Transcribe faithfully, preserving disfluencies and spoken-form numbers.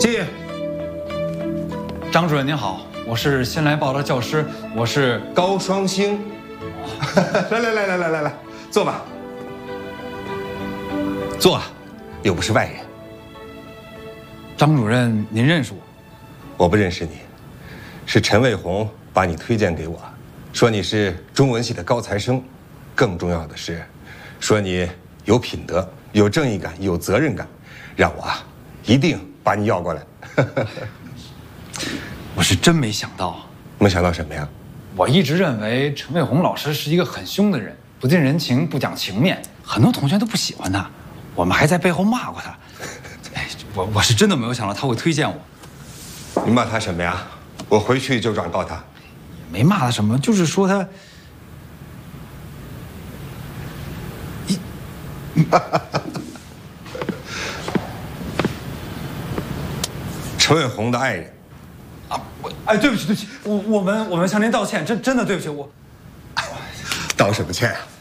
进。 张主任您好，我是新来报的教师，我是高双星。来来来来来来来，坐吧。坐啊，又不是外人。 张主任，您认识我？ 我不认识你，是陈卫红把你推荐给我，说你是中文系的高材生，更重要的是，说你有品德、有正义感、有责任感，让我啊一定把你要过来。 我是真没想到。 没想到什么呀？ 我一直认为陈卫红老师是一个很凶的人，不近人情，不讲情面，很多同学都不喜欢他，我们还在背后骂过他。哎，我我是真的没有想到他会推荐我。 你骂他什么呀？我回去就转告他。 没骂他什么，就是说他。一。 陈卫红的爱人。 啊，我哎，对不起，对不起，我我们我们向您道歉，真真的对不起我。 道什么歉啊？